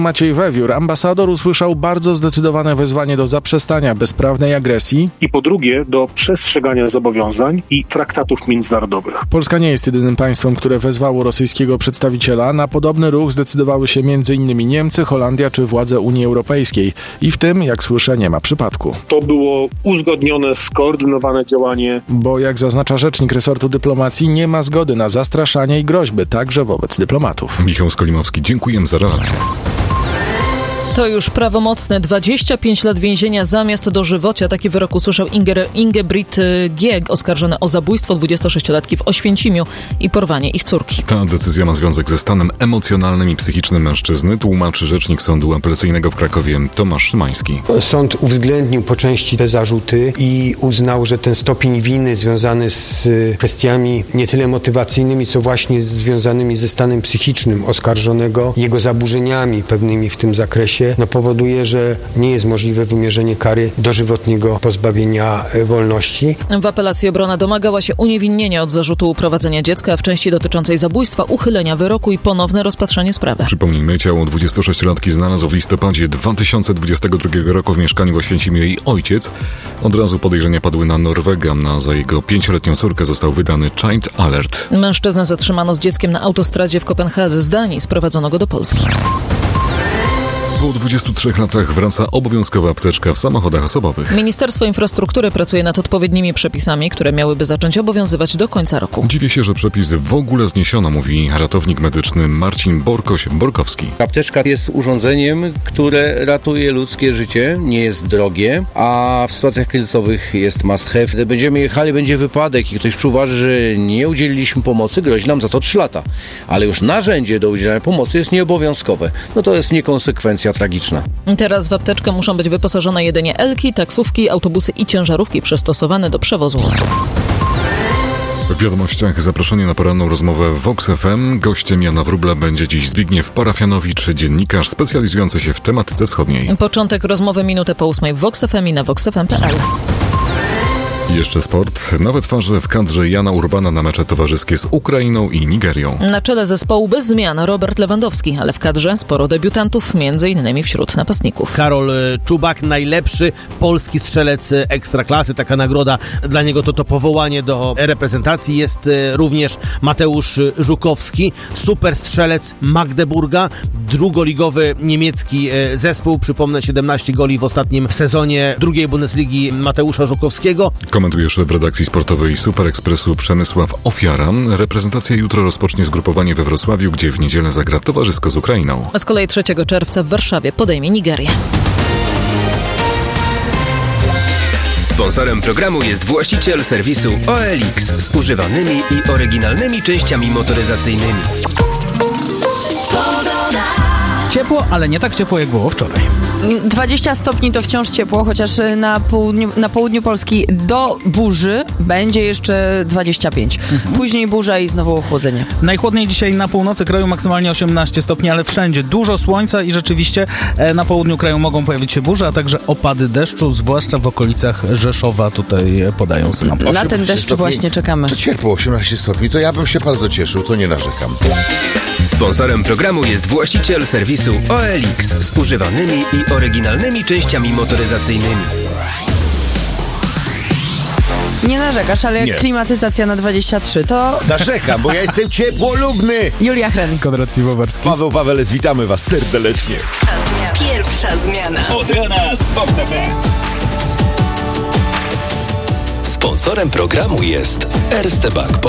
Maciej Wewiór, ambasador, usłyszał bardzo zdecydowane wezwanie do zaprzestania bezprawnej agresji i po drugie do przestrzegania zobowiązań i traktatów międzynarodowych. Polska nie jest jedynym państwem, które wezwało rosyjskiego przedstawiciela. Na podobny ruch zdecydowały się m.in. Niemcy, Holandia czy władze Unii Europejskiej. I w tym, jak słyszę, nie ma przypadku. To było uzgodnione, skoordynowane działanie. Bo jak zaznacza rzecznik resortu dyplomacji, nie ma zgody na zastraszanie i groźby, także wobec dyplomatów. Michał Skolimowski, dziękujemy za relację. To już prawomocne 25 lat więzienia zamiast dożywocia. Taki wyrok usłyszał Ingebrigt G., oskarżona o zabójstwo 26-latki w Oświęcimiu i porwanie ich córki. Ta decyzja ma związek ze stanem emocjonalnym i psychicznym mężczyzny, tłumaczy rzecznik Sądu Apelacyjnego w Krakowie Tomasz Szymański. Sąd uwzględnił po części te zarzuty i uznał, że ten stopień winy związany z kwestiami nie tyle motywacyjnymi, co właśnie związanymi ze stanem psychicznym oskarżonego, jego zaburzeniami pewnymi w tym zakresie, powoduje, że nie jest możliwe wymierzenie kary dożywotniego pozbawienia wolności. W apelacji obrona domagała się uniewinnienia od zarzutu uprowadzenia dziecka, a w części dotyczącej zabójstwa uchylenia wyroku i ponowne rozpatrzenie sprawy. Przypomnijmy, ciało 26-latki znalazł w listopadzie 2022 roku w mieszkaniu w Oświęcimiu jej ojciec. Od razu podejrzenia padły na Norwega, a za jego 5-letnią córkę został wydany Child Alert. Mężczyznę zatrzymano z dzieckiem na autostradzie w Kopenhadze. Z Danii sprowadzono go do Polski. Po 23 latach wraca obowiązkowa apteczka w samochodach osobowych. Ministerstwo Infrastruktury pracuje nad odpowiednimi przepisami, które miałyby zacząć obowiązywać do końca roku. Dziwię się, że przepis w ogóle zniesiono, mówi ratownik medyczny Marcin Borkowski. Apteczka jest urządzeniem, które ratuje ludzkie życie, nie jest drogie, a w sytuacjach kryzysowych jest must have. Gdy będziemy jechali, będzie wypadek i ktoś przyuważy, że nie udzieliliśmy pomocy, grozi nam za to 3 lata. Ale już narzędzie do udzielania pomocy jest nieobowiązkowe. No to jest niekonsekwencja tragiczna. Teraz w apteczkę muszą być wyposażone jedynie elki, taksówki, autobusy i ciężarówki przystosowane do przewozu osób. W wiadomościach zaproszenie na poranną rozmowę w Vox FM. Gościem Jana Wróbla będzie dziś Zbigniew Parafianowicz, dziennikarz specjalizujący się w tematyce wschodniej. Początek rozmowy minutę po 8 w Vox FM i na voxfm.pl. Jeszcze sport. Nowe twarze w kadrze Jana Urbana na mecze towarzyskie z Ukrainą i Nigerią. Na czele zespołu bez zmian Robert Lewandowski, ale w kadrze sporo debiutantów, m.in. wśród napastników. Karol Czubak, najlepszy polski strzelec ekstraklasy. Taka nagroda dla niego to powołanie do reprezentacji. Jest również Mateusz Żukowski, super strzelec Magdeburga, drugoligowy niemiecki zespół. Przypomnę, 17 goli w ostatnim sezonie drugiej Bundesligi Mateusza Żukowskiego. Komentuje szef redakcji sportowej Super Expressu Przemysław Ofiara. Reprezentacja jutro rozpocznie zgrupowanie we Wrocławiu, gdzie w niedzielę zagra towarzysko z Ukrainą. A z kolei 3 czerwca w Warszawie podejmie Nigerię. Sponsorem programu jest właściciel serwisu OLX z używanymi i oryginalnymi częściami motoryzacyjnymi. Ciepło, ale nie tak ciepło jak było wczoraj. 20 stopni to wciąż ciepło, chociaż na południu Polski do burzy będzie jeszcze 25. Później burza i znowu ochłodzenie. Najchłodniej dzisiaj na północy kraju, maksymalnie 18 stopni, ale wszędzie dużo słońca i rzeczywiście na południu kraju mogą pojawić się burze, a także opady deszczu, zwłaszcza w okolicach Rzeszowa, tutaj podają synoptycy. Na ten deszcz właśnie czekamy. To ciepło, 18 stopni, to ja bym się bardzo cieszył, to nie narzekam. Sponsorem programu jest właściciel serwisu OLX z używanymi i oryginalnymi częściami motoryzacyjnymi. Nie narzekasz, ale jak klimatyzacja na 23, to... Narzekam, bo ja jestem ciepłolubny. Julia Hren. Konrad Piwowarski. Paweł Pawelec, witamy was serdecznie. Pierwsza zmiana. Od rana z Vox FM. Sponsorem programu jest Erste Bank.